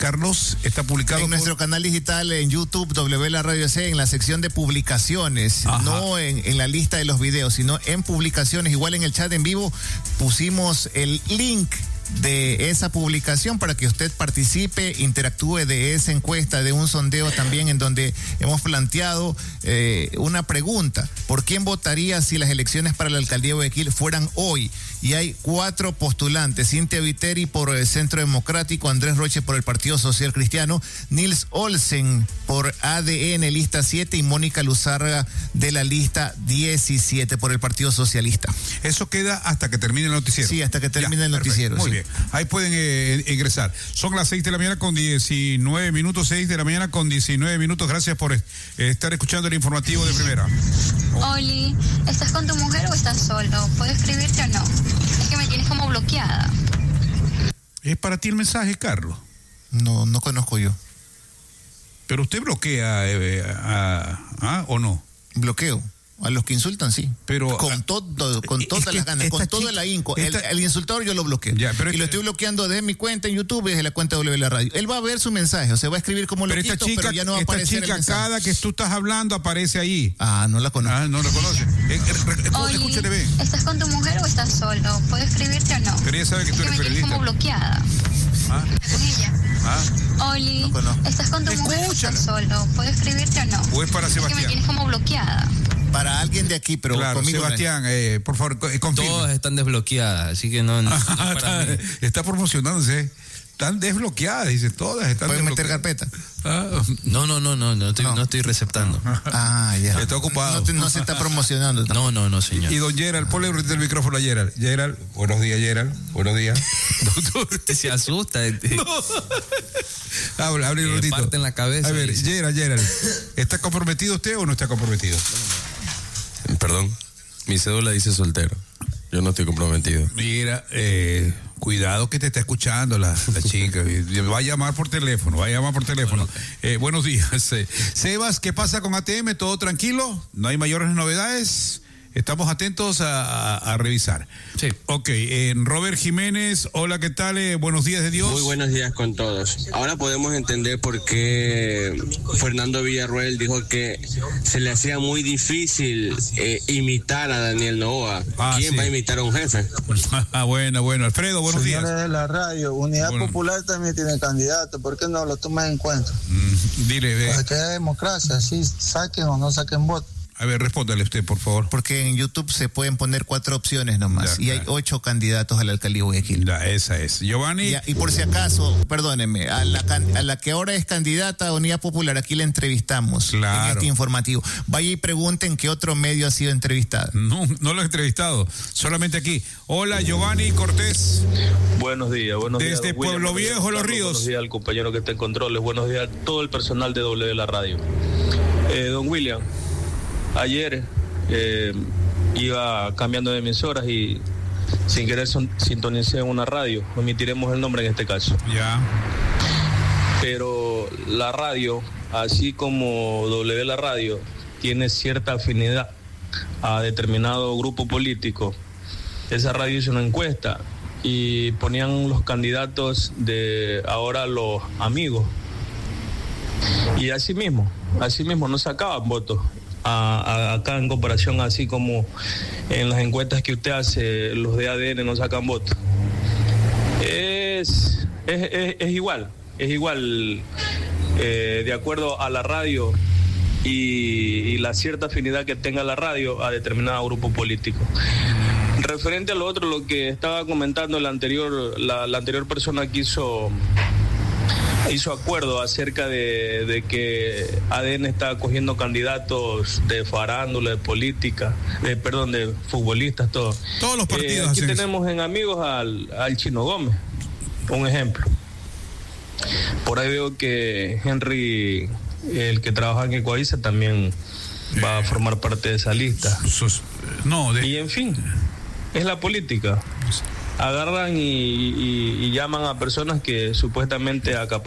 Carlos, está publicado en nuestro canal digital en YouTube, W La Radio C, en la sección de publicaciones. Ajá. No en la lista de los videos, sino en publicaciones. Igual en el chat en vivo pusimos el link de esa publicación para que usted participe, interactúe de esa encuesta, de un sondeo también en donde hemos planteado una pregunta: ¿por quién votaría si las elecciones para la alcaldía de Guayaquil fueran hoy? Y hay 4 postulantes: Cintia Viteri por el Centro Democrático, Andrés Roche por el Partido Social Cristiano, Nils Olsen por ADN lista 7 y Mónica Luzárraga de la lista 17 por el Partido Socialista. Eso queda hasta que termine el noticiero. Sí, hasta que termine el noticiero. Muy sí. bien. Ahí pueden ingresar. Son las 6 de la mañana con 19 minutos, 6 de la mañana con 19 minutos. Gracias por estar escuchando el informativo de primera. Oli, ¿estás con tu mujer o estás solo? ¿Puedo escribirte o no? Es que me tienes como bloqueada. ¿Es para ti el mensaje, Carlos? No conozco yo. ¿Pero usted bloquea o no? Bloqueo. A los que insultan, sí. Pero con todas las ganas, con todo el ahínco. El insultador yo lo bloqueo. Ya, pero lo estoy bloqueando desde mi cuenta en YouTube y desde la cuenta de W La Radio. Él va a ver su mensaje, o sea, va a escribir como lo quito, pero ya no va a aparecer el mensaje. Cada que tú estás hablando aparece ahí. No la conozco. No la conoce. Escúchale bien. ¿Estás con tu mujer o estás solo? ¿Puedo escribirte o no? Pero ella sabe que tú eres periodista. Me tienes como bloqueada. Con ella. Oli, ¿estás con tu mujer o estás solo? ¿Puedo escribirte o no? O es para Sebastián. Es que me tienes como bloqueada. Para alguien de aquí, pero claro, conmigo Sebastián, por favor, confirma. Todas están desbloqueadas, así que no es para mí. Está promocionándose. Están desbloqueadas, dice, todas están ¿pueden meter carpeta? No estoy receptando. Ya. Está ocupado. No se está promocionando. No, señor. Y don Gerald, ponle el micrófono a Gerald. Gerald, buenos días, Gerald. Buenos días. Usted se asusta. Hable un ratito. Parte en la cabeza. A ver, Gerald, ¿está comprometido usted o no está comprometido? Perdón, mi cédula dice soltero. Yo no estoy comprometido. Mira, cuidado que te está escuchando la chica. Va a llamar por teléfono. Buenos días. Sebas, ¿qué pasa con ATM? ¿Todo tranquilo? ¿No hay mayores novedades? Estamos atentos a revisar. Sí. Ok, Robert Jiménez, hola, ¿qué tal? Buenos días de Dios. Muy buenos días con todos. Ahora podemos entender por qué Fernando Villarroel dijo que se le hacía muy difícil imitar a Daniel Noboa. ¿Quién va a imitar a un jefe? Bueno. Alfredo, buenos días. Señores de la radio, Unidad Popular también tiene candidato. ¿Por qué no lo toman en cuenta? Dile. Porque hay democracia, sí, saquen o no saquen votos. A ver, respóndale usted, por favor. Porque en YouTube se pueden poner 4 opciones nomás. Y hay 8 candidatos a la alcaldía de Guayaquil. Esa es. Giovanni. Y por si acaso, perdónenme, a la que ahora es candidata a Unidad Popular, aquí la entrevistamos. Claro. En este informativo. Vaya y pregunten qué otro medio ha sido entrevistado. No lo he entrevistado. Solamente aquí. Hola, Giovanni Cortés. Buenos días. Desde Pueblo Viejo, Los Ríos. Buenos días al compañero que está en controles. Buenos días a todo el personal de W La Radio. Don William. Ayer iba cambiando de emisoras y sin querer sintonicé en una radio. Omitiremos el nombre en este caso. Ya. Pero la radio, así como W La Radio, tiene cierta afinidad a determinado grupo político. Esa radio hizo una encuesta y ponían los candidatos de ahora los amigos. Y así mismo no sacaban votos. Acá en comparación, así como en las encuestas que usted hace, los de ADN no sacan votos. Es igual, de acuerdo a la radio y la cierta afinidad que tenga la radio a determinado grupo político. Referente a lo otro, lo que estaba comentando la anterior persona que hizo acuerdo acerca de que ADN está cogiendo candidatos de farándula, de política, de futbolistas, todo. Todos los partidos. Aquí tenemos en amigos al Chino Gómez, un ejemplo. Por ahí veo que Henry, el que trabaja en Ecuavisa, también va a formar parte de esa lista. Y en fin, es la política. Agarran y llaman a personas que supuestamente acaparan